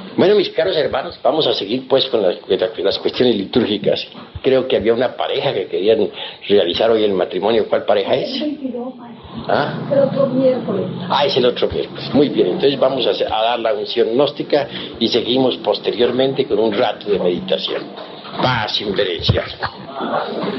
Bueno, mis caros hermanos, vamos a seguir pues con las cuestiones litúrgicas. Creo que había una pareja que querían realizar hoy el matrimonio. ¿Cuál pareja es? ¿Ah? El otro miércoles. Ah, es el otro miércoles. Muy bien, entonces vamos a dar la unción gnóstica y seguimos posteriormente con un rato de meditación. Paz, inverencia.